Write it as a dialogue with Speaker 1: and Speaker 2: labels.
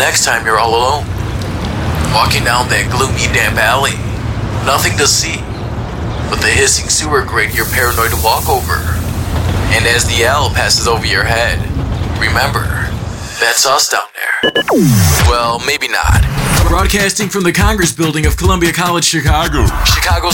Speaker 1: next time you're all alone, walking down that gloomy, damp alley, nothing to see but the hissing sewer grate you're paranoid to walk over. And as the owl passes over your head, remember, that's us down there. Well, maybe not. Broadcasting from the Congress Building of Columbia College, Chicago. Chicago's